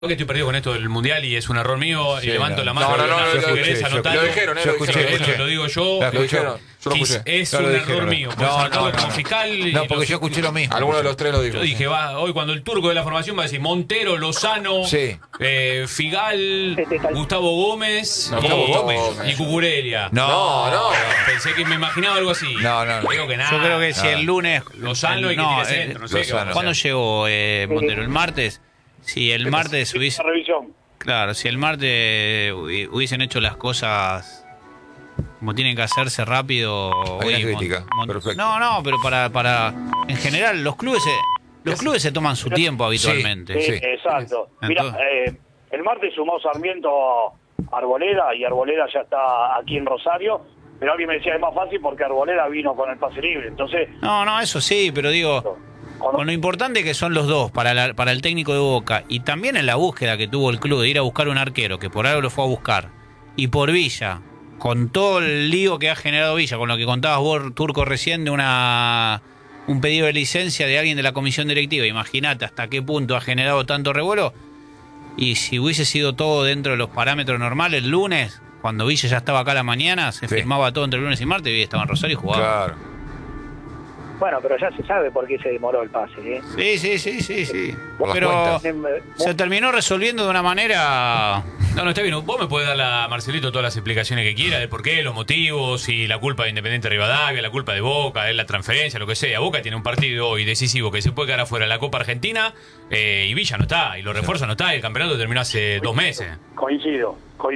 Que estoy perdido con esto del mundial y es un error mío y levanto la mano. Lo dijeron, lo digo yo. Es un error mío. Como fiscal. No, porque yo escuché lo mismo. Alguno de los tres lo dijo. Yo dije, hoy cuando el turco de la formación va a decir Montero, Lozano, Figal, Gustavo Gómez y Cucurella. No. Pensé que me imaginaba algo así. No. Digo que nada. Yo creo que si el lunes. Lozano y que tiene centro. No sé. ¿Cuándo llegó Montero? ¿El martes? Si el martes hubiese... Claro, si el martes hubiesen hecho las cosas como tienen que hacerse rápido... Hay una crítica. Perfecto. No, pero para... En general, los clubes se toman su tiempo habitualmente. Sí. Exacto. Mira, el martes sumó Sarmiento Arboleda y Arboleda ya está aquí en Rosario, pero alguien me decía es más fácil porque Arboleda vino con el pase libre, entonces... No, eso sí, pero digo... Con lo importante que son los dos para el técnico de Boca y también en la búsqueda que tuvo el club de ir a buscar un arquero, que por algo lo fue a buscar, y por Villa, con todo el lío que ha generado Villa, con lo que contabas vos, Turco, recién de un pedido de licencia de alguien de la comisión directiva, imagínate hasta qué punto ha generado tanto revuelo, y si hubiese sido todo dentro de los parámetros normales, el lunes, cuando Villa ya estaba acá a la mañana, se firmaba todo entre el lunes y martes, y Villa estaba en Rosario y jugaba. Claro. Bueno, pero ya se sabe por qué se demoró el pase, ¿eh? Sí. Pero se terminó resolviendo de una manera... No, está bien. Vos me podés dar a Marcelito todas las explicaciones que quiera de por qué, los motivos, si la culpa de Independiente Rivadavia, la culpa de Boca, es la transferencia, lo que sea. Boca tiene un partido hoy decisivo que se puede quedar afuera de la Copa Argentina y Villa no está, y los refuerzos no está, y el campeonato terminó hace 2 meses. Coincido.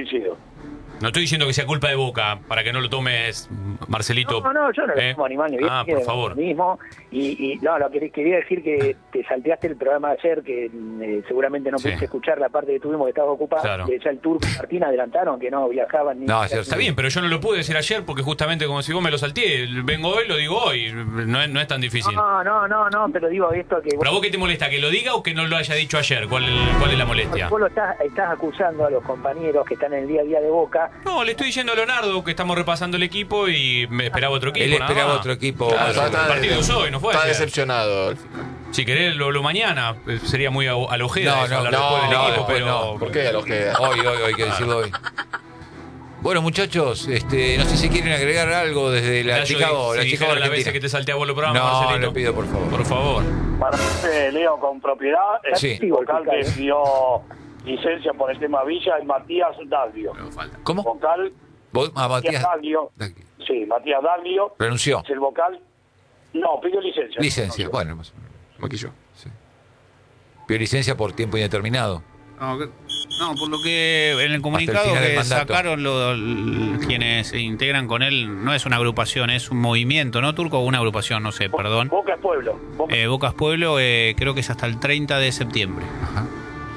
No estoy diciendo que sea culpa de Boca, para que no lo tomes, Marcelito. No, yo no lo tomo ni mal ni bien. Por favor. Mismo. Y quería decir que te salteaste el programa de ayer, que seguramente no pudiste escuchar la parte que tuvimos que estaba ocupada. Claro. Ya el Turco y Martín adelantaron que no viajaban. Está bien, pero yo no lo pude decir ayer porque justamente como si vos me lo salteé, vengo hoy, lo digo hoy, no es tan difícil. No, pero digo esto que... ¿Pero a vos qué te molesta? ¿Que lo diga o que no lo haya dicho ayer? ¿Cuál es la molestia? Vos lo estás acusando a los compañeros que están en el día a día de Boca. No, le estoy diciendo a Leonardo que estamos repasando el equipo y me esperaba otro equipo. Él esperaba otro equipo. Claro, el partido de hoy no fue. Está decepcionado. Si querés lo mañana, sería muy a la ojeda. No, pero... ¿Por qué a la ojeda? Hoy, hay que decirlo hoy. Bueno, muchachos, no sé si quieren agregar algo desde la Chicago Argentina. La vez que te salté a vos los programas, Marcelito. No, le pido, por favor. Por favor. Para leo con propiedad, el vocal que pidió licencia por el tema Villa es Matías Daglio. ¿Cómo? Vocal Matías Daglio. Sí, Matías Daglio. ¿Renunció? Es el vocal. No, pidió licencia. Licencia, bueno, más que yo. Sí. Pidió licencia por tiempo indeterminado. No, por lo que en el comunicado que sacaron quienes se integran con él, no es una agrupación, es un movimiento, ¿no, Turco? Una agrupación, no sé, perdón. Boca es Pueblo. Boca es Pueblo, creo que es hasta el 30 de septiembre. Ajá.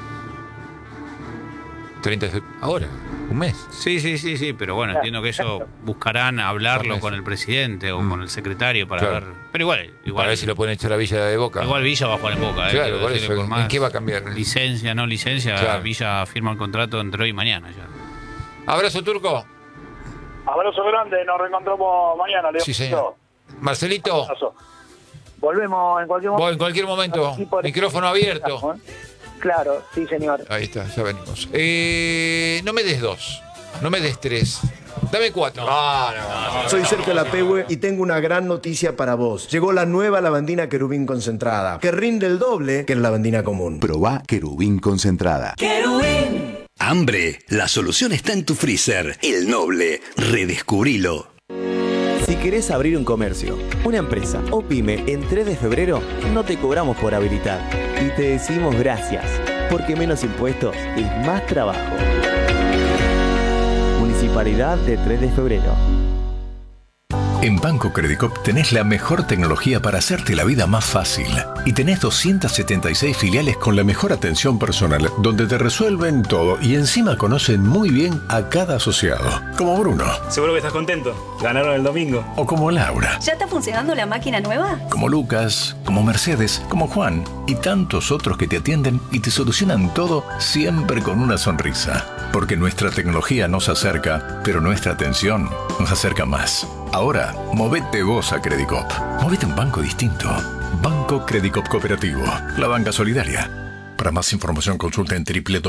30 de septiembre. Ahora, un mes. Sí, pero bueno, entiendo que eso buscarán hablarlo con el presidente o con el secretario para ver. Pero igual. Para ver si lo pueden echar a Villa de Boca. Igual Villa va a jugar en Boca. Claro, por eso. ¿En qué va a cambiar? Licencia, no licencia. Claro. Villa firma el contrato entre hoy y mañana ya. Abrazo, Turco. Abrazo grande, nos reencontramos mañana, Leo. Sí, señor. Marcelito. Abrazo. Volvemos en cualquier momento. En cualquier momento. Micrófono abierto. Claro, sí, señor. Ahí está, ya venimos. No me des 2, no me des 3. Dame 4. Soy Sergio Lapehue y tengo una gran noticia para vos. Llegó la nueva lavandina Querubín concentrada, que rinde el doble que la lavandina común. Probá Querubín concentrada. ¡Querubín! Hambre, la solución está en tu freezer. El Noble, redescubrilo. Si querés abrir un comercio, una empresa o pyme en 3 de febrero, no te cobramos por habilitar. Y te decimos gracias, porque menos impuestos es más trabajo. Municipalidad de 3 de febrero. En Banco Credicop tenés la mejor tecnología para hacerte la vida más fácil. Y tenés 276 filiales con la mejor atención personal, donde te resuelven todo y encima conocen muy bien a cada asociado. Como Bruno. Seguro que estás contento. Ganaron el domingo. O como Laura. ¿Ya está funcionando la máquina nueva? Como Lucas, como Mercedes, como Juan y tantos otros que te atienden y te solucionan todo siempre con una sonrisa. Porque nuestra tecnología nos acerca, pero nuestra atención nos acerca más. Ahora, movete vos a Credicop. Movete a un banco distinto. Banco Credicop Cooperativo. La banca solidaria. Para más información consulta en